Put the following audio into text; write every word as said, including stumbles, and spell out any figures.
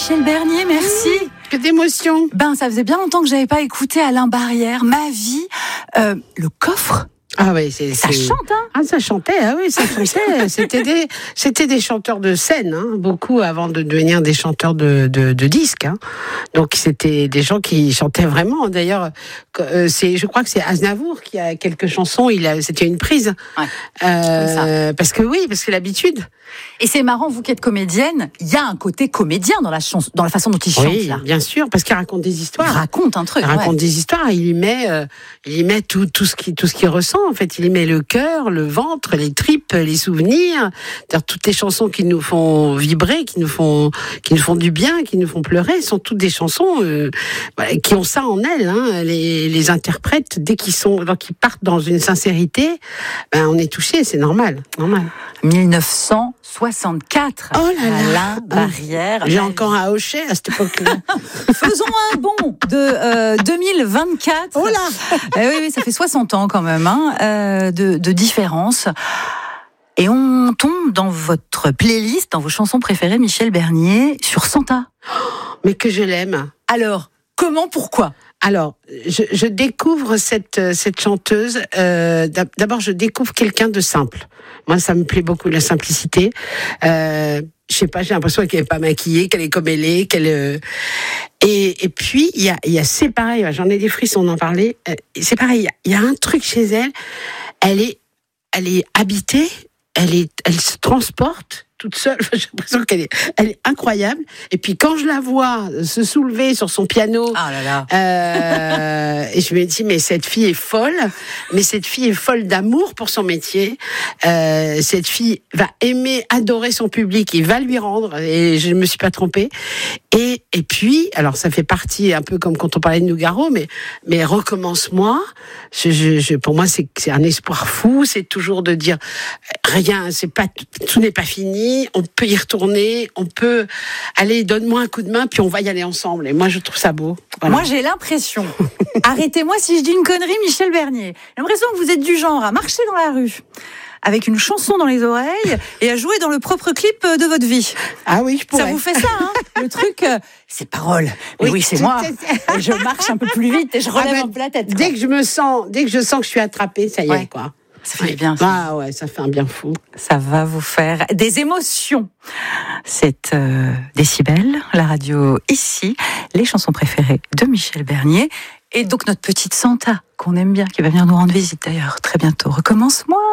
Michel Bernier, merci. Mmh, que d'émotion. Ben, ça faisait bien longtemps que j'avais pas écouté Alain Barrière, Ma vie, euh, le coffre. Ah oui, c'est, ça c'est... chante, hein. Ah, ça chantait, ah oui, ça chantait. c'était des, c'était des chanteurs de scène, hein, beaucoup avant de devenir des chanteurs de, de, de disques. Hein. Donc c'était des gens qui chantaient vraiment. D'ailleurs, euh, c'est, je crois que c'est Aznavour qui a quelques chansons. Il a, c'était une prise. Ouais, euh, parce que oui, parce que l'habitude. Et c'est marrant, vous qui êtes comédienne, il y a un côté comédien dans la chanson, dans la façon dont il chante. Oui, là. bien sûr, parce qu'il raconte des histoires. Il raconte un truc. Il ouais. raconte des histoires. Il y met, euh, il y met tout, tout ce qui, tout ce qu'il ressent. En fait, il y met le cœur, le ventre, les tripes, les souvenirs. C'est-à-dire, toutes les chansons qui nous font vibrer, qui nous font, qui nous font du bien, qui nous font pleurer, sont toutes des chansons euh, voilà, qui ont ça en elles. Hein. Les, les interprètes, dès qu'ils sont, dès qu'ils partent dans une sincérité, ben on est touché. C'est normal, normal. dix-neuf cent soixante-quatre. Oh là là. Alain Barrière. J'ai encore un hochet à cette époque-là. Faisons un bond de euh, deux mille vingt-quatre. Oh là. Eh oui, oui, ça fait soixante ans quand même hein, euh, de, de différence. Et on tombe dans votre playlist, dans vos chansons préférées, Michel Bernier, sur Santa. Mais que je l'aime. Alors, comment, pourquoi ? Alors, je, je découvre cette cette chanteuse. Euh, d'abord, je découvre quelqu'un de simple. Moi, ça me plaît beaucoup la simplicité. Euh, je sais pas, j'ai l'impression qu'elle est pas maquillée, qu'elle est comme elle est, qu'elle. Euh... Et et puis il y a il y a c'est pareil. J'en ai des frissons d'en parler. Euh, c'est pareil. Il y, y a un truc chez elle. Elle est elle est habitée. Elle est elle se transporte. Toute seule, j'ai l'impression qu'elle est, elle est incroyable. Et puis quand je la vois se soulever sur son piano, ah là là. Euh, et je me dis mais cette fille est folle, mais cette fille est folle d'amour pour son métier. Euh, cette fille va aimer, adorer son public, il va lui rendre. Et je ne me suis pas trompée. Et et puis, alors ça fait partie un peu comme quand on parlait de Nougaro, mais mais recommence-moi. Je, je, je, pour moi c'est c'est un espoir fou. C'est toujours de dire rien, c'est pas tout n'est pas fini. On peut y retourner, on peut aller, donne-moi un coup de main, puis on va y aller ensemble. Et moi, je trouve ça beau. Voilà. Moi, j'ai l'impression, arrêtez-moi si je dis une connerie, Michel Bernier, j'ai l'impression que vous êtes du genre à marcher dans la rue avec une chanson dans les oreilles et à jouer dans le propre clip de votre vie. Ah oui, je pourrais. Ça vous fait ça, hein ? Le truc, euh, c'est parole. Mais oui, oui c'est moi. Je marche un peu plus vite et je relève ah ben, un peu la tête. Quoi. Dès que je me sens, dès que je sens que je suis attrapée, ça y ouais. est, quoi. Ça fait bien. Ça. Ah ouais, ça fait un bien fou. Ça va vous faire des émotions. C'est euh, Décibel, la radio ici, les chansons préférées de Michel Bernier. Et donc notre petite Santa, qu'on aime bien, qui va venir nous rendre visite d'ailleurs très bientôt. Recommence-moi.